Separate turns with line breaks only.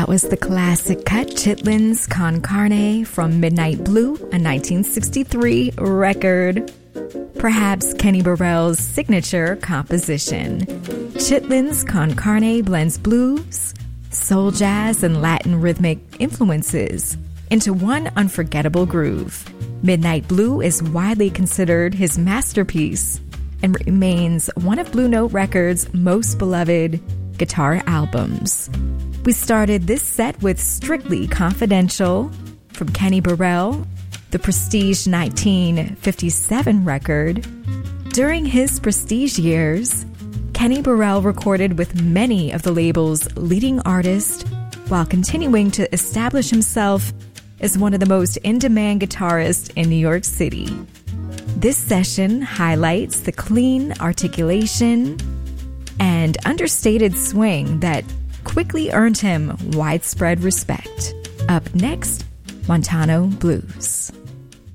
That was the classic cut Chitlins Con Carne from Midnight Blue, a 1963 record. Perhaps Kenny Burrell's signature composition. Chitlins Con Carne blends blues, soul jazz, and Latin rhythmic influences into one unforgettable groove. Midnight Blue is widely considered his masterpiece and remains one of Blue Note Records' most beloved guitar albums. We started this set with Strictly Confidential from Kenny Burrell, the Prestige 1957 record. During his Prestige years, Kenny Burrell recorded with many of the label's leading artists while continuing to establish himself as one of the most in-demand guitarists in New York City. This session highlights the clean articulation and understated swing that quickly earned him widespread respect. Up next, Montano Blues.